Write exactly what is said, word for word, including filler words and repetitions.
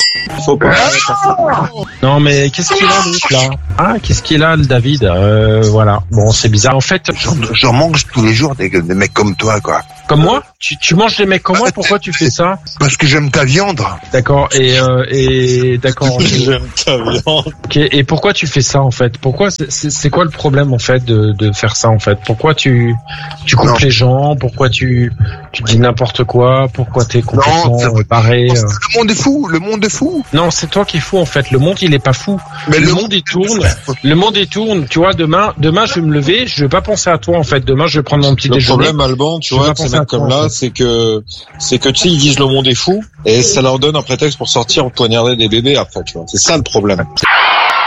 Faut pas. Non mais qu'est-ce qu'il a l'autre là? Ah qu'est-ce qu'il a le David? euh, Voilà. Bon c'est bizarre. En fait, J'en, j'en mange tous les jours des, des mecs comme toi, quoi. comme moi, tu, tu manges des mecs comme moi. Pourquoi tu fais ça? Parce que j'aime ta viande. D'accord. Et euh, et d'accord. J'aime ta viande. Ok. Et pourquoi tu fais ça en fait? Pourquoi c'est, c'est, c'est quoi le problème en fait de, de faire ça en fait? Pourquoi tu tu coupes Non. les gens? Pourquoi tu tu dis n'importe quoi? Pourquoi t'es complètement c'est- euh, barré? euh Le monde est fou, le monde est fou. Non, c'est toi qui es fou en fait. Le monde il est pas fou. Mais Le monde il tourne. Le monde il tourne. Tu vois, demain, demain je vais me lever. Je vais pas penser à toi en fait. Demain je vais prendre mon petit Le déjeuner. problème, Alban, tu Je vais vois, pas de ces penser à mecs toi, comme en là, fait. c'est que, c'est que, tu sais, ils disent le monde est fou, et ça leur donne un prétexte pour sortir poignarder des bébés après, tu vois. C'est ça le problème.